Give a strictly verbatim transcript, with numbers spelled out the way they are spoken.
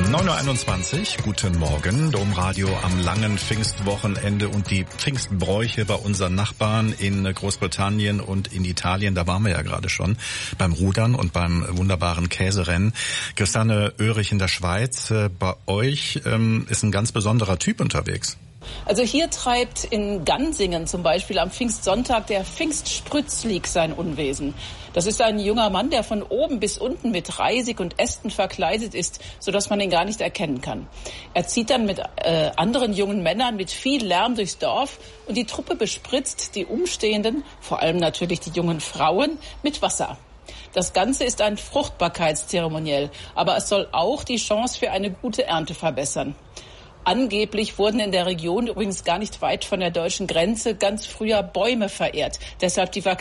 neun Uhr einundzwanzig, guten Morgen, Domradio am langen Pfingstwochenende und die Pfingstbräuche bei unseren Nachbarn in Großbritannien und in Italien, da waren wir ja gerade schon, beim Rudern und beim wunderbaren Käserennen. Christiane Oehrich in der Schweiz, bei euch ähm, ist ein ganz besonderer Typ unterwegs. Also hier treibt in Gansingen zum Beispiel am Pfingstsonntag der Pfingstsprützlik sein Unwesen. Das ist ein junger Mann, der von oben bis unten mit Reisig und Ästen verkleidet ist, sodass man ihn gar nicht erkennen kann. Er zieht dann mit äh, anderen jungen Männern mit viel Lärm durchs Dorf und die Truppe bespritzt die Umstehenden, vor allem natürlich die jungen Frauen, mit Wasser. Das Ganze ist ein Fruchtbarkeitszeremoniell, aber es soll auch die Chance für eine gute Ernte verbessern. Angeblich wurden in der Region, übrigens gar nicht weit von der deutschen Grenze, ganz früher Bäume verehrt. Deshalb die